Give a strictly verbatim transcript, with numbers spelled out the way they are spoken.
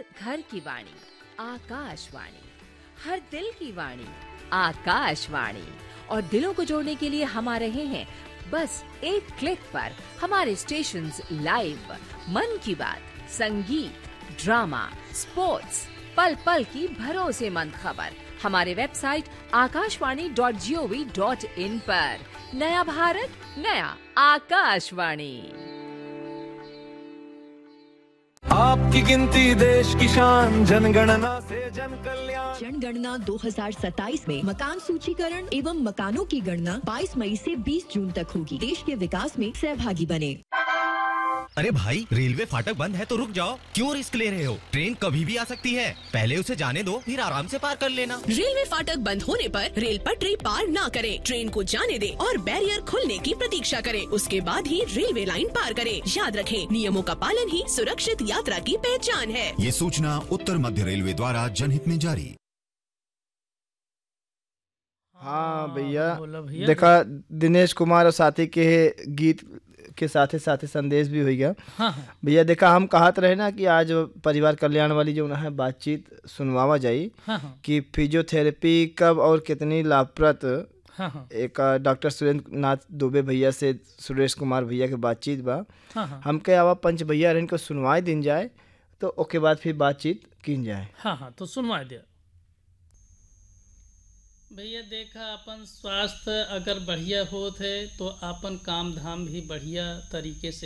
घर की वाणी आकाशवाणी, हर दिल की वाणी आकाशवाणी। और दिलों को जोड़ने के लिए हम आ रहे हैं बस एक क्लिक पर। हमारे स्टेशंस लाइव, मन की बात, संगीत, ड्रामा, स्पोर्ट्स, पल पल की भरोसेमंद खबर हमारे website Akashvani dot G O V dot in पर। नया भारत, नया आकाशवाणी। आपकी गिनती देश की शान, जनगणना से जन कल्याण। जनगणना दो हज़ार सत्ताईस में मकान सूचीकरण एवं मकानों की गणना बाईस मई से बीस जून तक होगी। देश के विकास में सहभागी बने। अरे भाई, रेलवे फाटक बंद है तो रुक जाओ, क्यों रिस्क ले रहे हो? ट्रेन कभी भी आ सकती है, पहले उसे जाने दो, फिर आराम से पार कर लेना। रेलवे फाटक बंद होने पर रेल पटरी पार ना करें, ट्रेन को जाने दें और बैरियर खुलने की प्रतीक्षा करें, उसके बाद ही रेलवे लाइन पार करें। याद रखें, नियमों का पालन ही सुरक्षित यात्रा की पहचान है। ये सूचना उत्तर मध्य रेलवे द्वारा जनहित में जारी। हाँ भैया, देखा दिनेश कुमार और साथी के गीत के साथ ही साथ ही संदेश भी हो गया। हाँ हाँ भैया देखा, हम कहत रहे ना कि आज परिवार कल्याण वाली जो है बातचीत सुनवावा जाई। हाँ हाँ कि फिजियोथेरेपी कब और कितनी लाभप्रद। हाँ हाँ एक डॉक्टर सुरेंद्र नाथ दुबे भैया से सुरेश कुमार भैया के बातचीत बा। हाँ हाँ हमके आवा पंच भैया रहन को सुनवाई दिन जाए तो ओके बाद फिर बातचीत की जाए। हाँ हाँ तो सुनवा दिया भैया। देखा, अपन स्वास्थ्य अगर बढ़िया होत है तो अपन काम धाम भी बढ़िया तरीके से